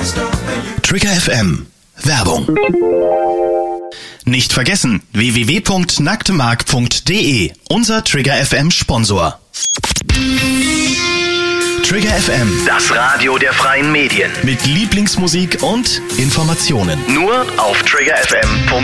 Trigger FM Werbung. Nicht vergessen, www.nacktemark.de, unser Trigger FM Sponsor. Trigger FM, das Radio der freien Medien. Mit Lieblingsmusik und Informationen. Nur auf triggerfm.de.